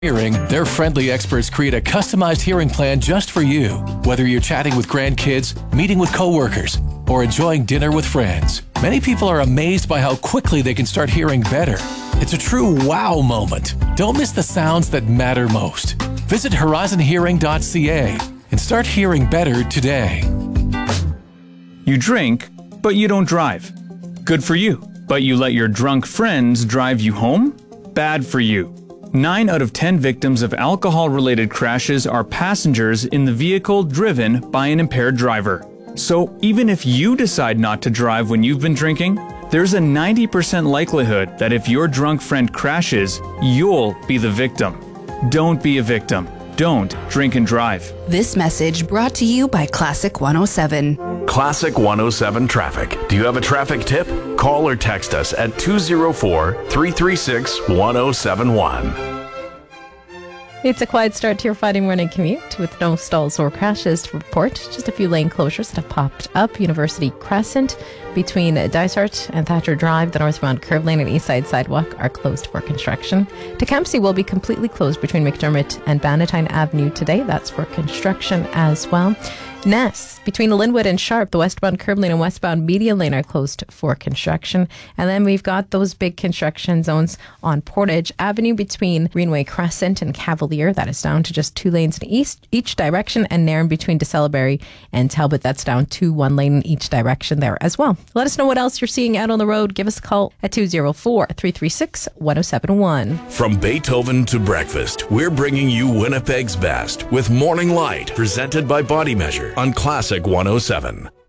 Hearing, their friendly experts create a customized hearing plan just for you. Whether you're chatting with grandkids, meeting with coworkers, or enjoying dinner with friends, many people are amazed by how quickly they can start hearing better. It's a true wow moment. Don't miss the sounds that matter most. Visit horizonhearing.ca and start hearing better today. You drink, but you don't drive. Good for you. But you let your drunk friends drive you home? Bad for you. 9 out of 10 victims of alcohol-related crashes are passengers in the vehicle driven by an impaired driver. So even if you decide not to drive when you've been drinking, there's a 90% likelihood that if your drunk friend crashes, you'll be the victim. Don't be a victim. Don't drink and drive. This message brought to you by Classic 107. Classic 107 Traffic. Do you have a traffic tip? Call or text us at 204-336-1071. It's a quiet start to your Friday morning commute with no stalls or crashes to report. Just a few lane closures that have popped up. University Crescent between Dysart and Thatcher Drive, the northbound curve lane and east side sidewalk are closed for construction. Tecumseh will be completely closed between McDermott and Bannatyne Avenue today. That's for construction as well. Ness, between Linwood and Sharp, the westbound curb lane and westbound median lane are closed for construction. And then we've got those big construction zones on Portage Avenue between Greenway Crescent and Cavalier. That is down to just 2 lanes in each direction. And Nairn between DeCeleberry and Talbot, that's down to 1 lane in each direction there as well. Let us know what else you're seeing out on the road. Give us a call at 204-336-1071. From Beethoven to breakfast, we're bringing you Winnipeg's best with Morning Light, presented by Body Measure on Classic 107.